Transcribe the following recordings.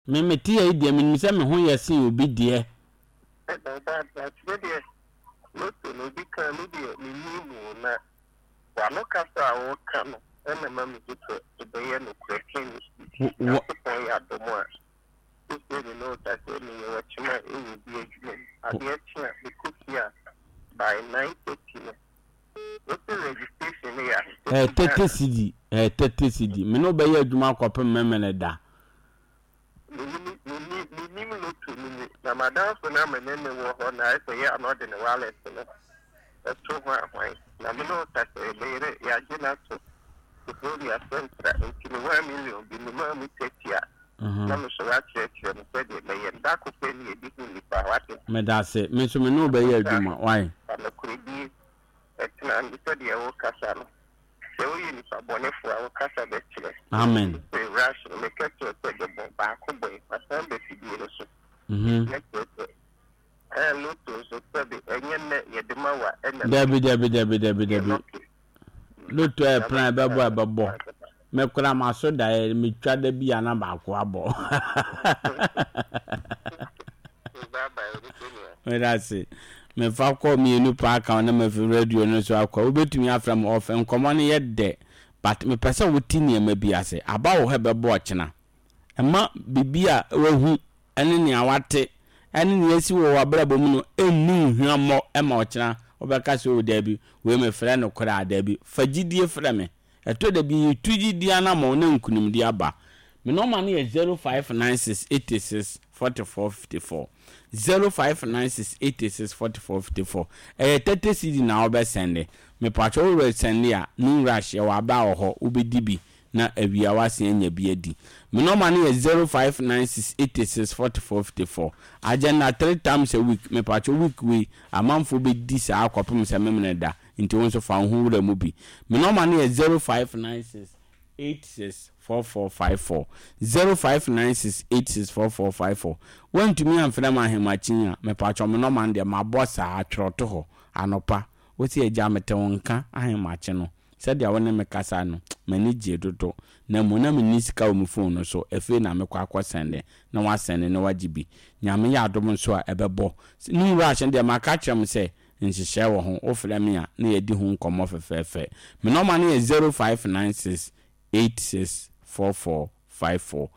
Me meti e de me se me ho yesi obi de that's really loto no bi kan no de me nimu na wa no kasa wo kan na ma me gitu to be no question no point ya do mo so you know that when you watch my it will be a dream at the end because here by 9:30 what's the registration here 30 cd me no be ya adwuma akopem memene da ni no to ni na madam so na me ne wo ho na say ya no de ne wallet no to ho na me no ta say be ya gina to the ya centra in 1 million bi no ma mi tetia na me so wa church no say de me yenda ko pe ni edi ni pa wate me da se me so me no be ya adwuma why na kuridi etna and so de wo kasa no se wo yi ni fa bone fu wo kasa be chile amen rush me keto to de bo ba ko boy pasan be fi bi so loto so tabi enye ye de mawa Debi loto e plan bebo me kura ma so da me twa da bi ana ba ko abo that's it me fa ko mi enu pa aka na me fi radio no so akwa obetumi afra m off nkomo ne ye de but me pese wuti ne ma bi ase aba wo he bebo ochena ema bibia wahu ene ne awate ene ne esi wo wabrabo mu no enu hwamo ema ochena obeka se o da bi we me frɛ no kora da bi fagidie frɛ me eto da bi tugidie na ma na nkunim di aba me no ma ne 0596864454 0596864454 30 cd na obe sende me pacho we sende a no rush ya wa ba ho obedi bi na awia wase anya bi adi me no ma ne 0596864454 agenda 3 times a week me pacho week we amanfo be di sa akopem se memene da nti won so fa ho wura mu bi me no ma ne 0596864454 0596864454 when to me am frem ahemachinya me pacho me no man de ma boss a atwoto ho anopa wosi eja mete wonka ahemachi no said ya wona me kasa no mani je dodo na mo na me nisika o me phone no so efe na me kwa sende na wa sende na wajibi nyame ya adom so a ebebo ni rush de ma ka kyerem se nhihye wo ho o frem ya na yedi ho nkomo fefefe me no man 0596864454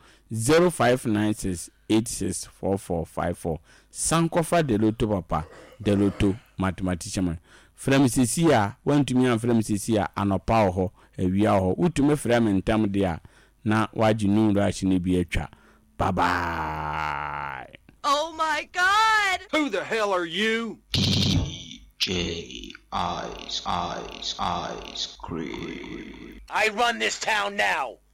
0596864454 sankofa de loto papa de loto mathematician frem sisia wantumi an frem sisia anopa ho awia ho utumi frem ntam de a na waji nu rush ni bi atwa bye bye. Oh my god, who the hell are you? DJ Ice Cream. I run this town now.